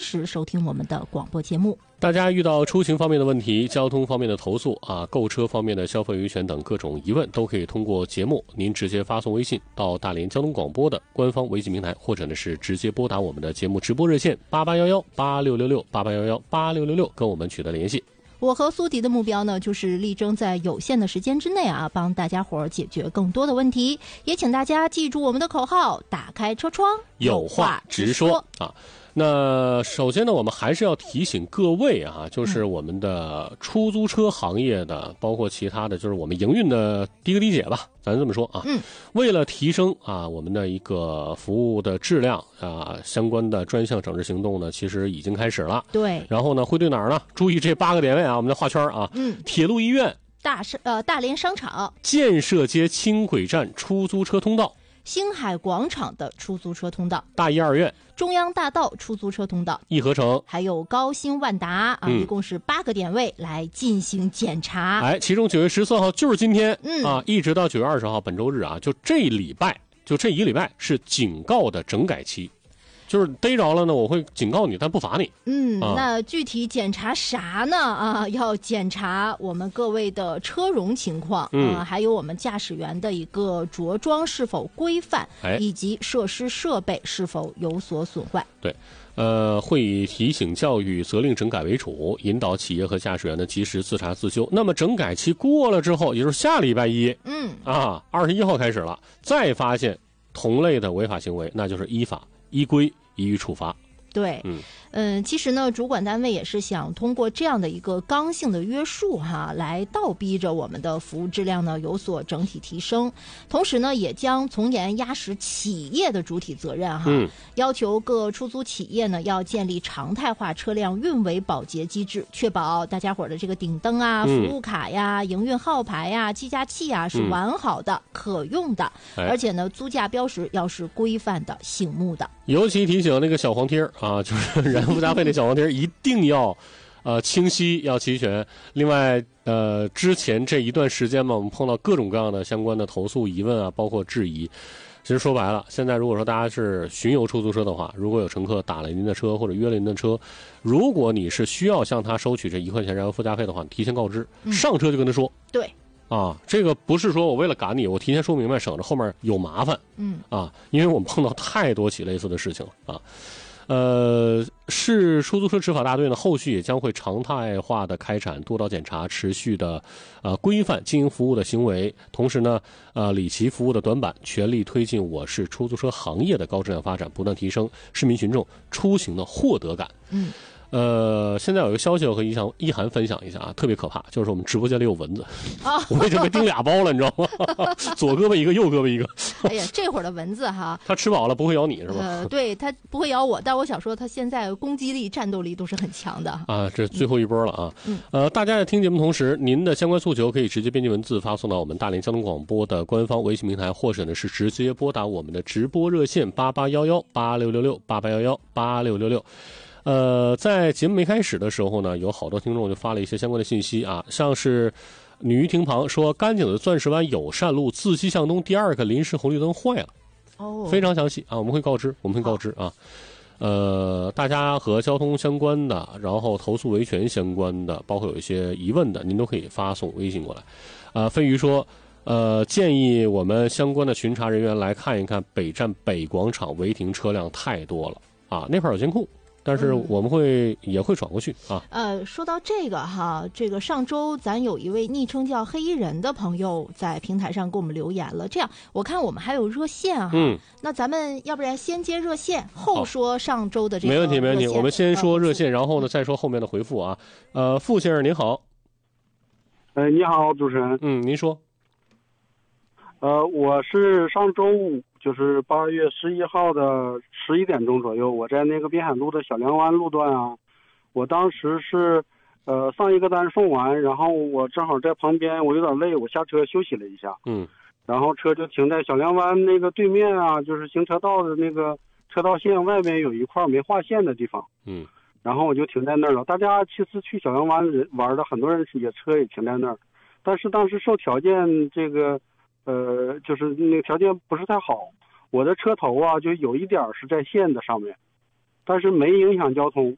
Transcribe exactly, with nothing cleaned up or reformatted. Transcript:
时收听我们的广播节目。 大家遇到出行方面的问题、交通方面的投诉啊、购车方面的消费维权等各种疑问，都可以通过节目您直接发送微信到大连交通广播的官方微信平台，或者呢是直接拨打我们的节目直播热线八八幺幺八六六六八八幺幺八六六六跟我们取得联系。 我和苏迪的目标呢，就是力争在有限的时间之内啊，帮大家伙儿解决更多的问题。也请大家记住我们的口号：打开车窗， 有话直说啊。那首先呢，我们还是要提醒各位啊，就是我们的出租车行业的，包括其他的，就是我们营运的低个低姐吧，咱这么说啊。 嗯， 为了提升啊我们的一个服务的质量啊，相关的专项整治行动呢，其实已经开始了。 对。 然后呢，会对哪儿呢？注意这八个点位啊，我们的画圈啊。 嗯。 铁路医院、 大呃大连商场、 建设街轻轨站出租车通道、 星海广场的出租车通道、 大医二院、 中央大道出租车通道、 义和城， 还有高新万达啊、嗯，一共是八个点位来进行检查。 哎，其中九月十四号就是今天， 嗯啊，一直到九月二十号，本周日啊，就这礼拜，就这一个礼拜是警告的整改期。就是逮着了呢，我会警告你，但不罚你。 嗯、 啊， 那具体检查啥呢？啊，要检查我们各位的车容情况， 嗯、 啊，还有我们驾驶员的一个着装是否规范， 哎， 以及设施设备是否有所损坏。 对，呃，会以提醒、教育、责令整改为主，引导企业和驾驶员的及时自查自修。那么整改期过了之后，也就是下礼拜一， 嗯， 啊，二十一号开始了，再发现同类的违法行为，那就是依法依规予以处罚。 对，嗯嗯，其实呢，主管单位也是想通过这样的一个刚性的约束哈，来倒逼着我们的服务质量呢有所整体提升。同时呢，也将从严压实企业的主体责任哈， 嗯， 要求各出租企业呢要建立常态化车辆运维保洁机制，确保大家伙的这个顶灯啊、服务卡呀、营运号牌呀、计价器啊是完好的、嗯、可用的，而且呢，租价标识要是规范的、醒目的。 尤其提醒那个小黄贴啊，就是燃附加费那小黄贴一定要呃清晰，要齐全。另外呃之前这一段时间嘛，我们碰到各种各样的相关的投诉疑问啊，包括质疑。其实说白了，现在如果说大家是巡游出租车的话，如果有乘客打了您的车或者约了您的车，如果你是需要向他收取这一块钱燃油附加费的话，你提前告知， 嗯、 上车就跟他说。 对。 啊，这个不是说我为了赶你，我提前说明白，省着后面有麻烦。 嗯， 啊，因为我们碰到太多起类似的事情了啊。呃，市出租车执法大队呢，后续也将会常态化的开展督导检查，持续的呃规范经营服务的行为，同时呢，呃理齐服务的短板，全力推进我市出租车行业的高质量发展，不断提升市民群众出行的获得感。 嗯。 呃，现在有一个消息我和一涵一涵分享一下啊，特别可怕，就是我们直播间里有蚊子， 啊、 我已经被叮俩包了，你知道吗？左胳膊一个，右胳膊一个。 哎呀，这会儿的蚊子哈， 它吃饱了不会咬你是吧？ 呃，对，它不会咬我，但我想说，它现在攻击力、战斗力都是很强的啊。这最后一波了啊。 嗯。 呃，大家在听节目同时，您的相关诉求可以直接编辑文字发送到我们大连交通广播的官方微信平台，或者呢是直接拨打我们的直播热线八八幺幺八六六六八八幺幺八六六六。呃，在节目没开始的时候呢，有好多听众就发了一些相关的信息啊，像是女亭旁说，甘井的钻石湾友善路自西向东第二个临时红绿灯坏了， 哦， 非常详细啊，我们会告知，我们会告知啊。呃，大家和交通相关的，然后投诉维权相关的，包括有一些疑问的，您都可以发送微信过来。啊，飞鱼说，呃，建议我们相关的巡查人员来看一看北站北广场违停车辆太多了啊，那块有监控。但是我们会、嗯、也会转过去啊。 呃，说到这个哈，这个上周咱有一位昵称叫黑衣人的朋友在平台上给我们留言了。这样，我看我们还有热线哈， 嗯， 那咱们要不然先接热线，后说上周的这个没问题，没问题。我们先说热线，然后呢再说后面的回复啊。呃，傅先生您好。 呃，你好，主持人。 嗯，您说。 呃，我是上周五，就是八月十一号的十一点钟左右，我在那个滨海路的小梁湾路段啊，我当时是，呃，上一个单送完，然后我正好在旁边，我有点累，我下车休息了一下， 嗯， 然后车就停在小梁湾那个对面啊，就是行车道的那个车道线外面有一块没划线的地方， 嗯， 然后我就停在那儿了。大家其实去小梁湾人玩的很多人也车也停在那儿，但是当时受条件这个。呃，就是那个条件不是太好，我的车头啊就有一点是在线的上面，但是没影响交通。